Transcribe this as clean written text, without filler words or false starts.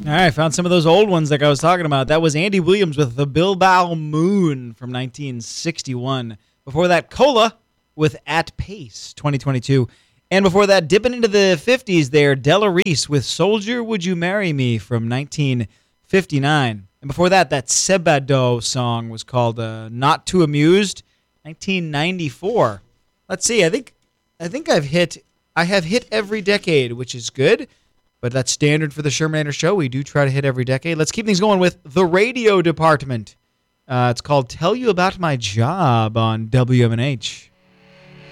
All right, found some of those old ones like I was talking about. That was Andy Williams with The Bilbao Moon from 1961. Before that, Cola with At Pace, 2022. And before that, dipping into the 50s there, Della Reese with Soldier, Would You Marry Me from 1959. And before that, that Sebado song was called Not Too Amused, 1994. Let's see, I think I have hit every decade, which is good. But that's standard for the Shermanator Show. We do try to hit every decade. Let's keep things going with the radio department. It's called Tell You About My Job on WMNH.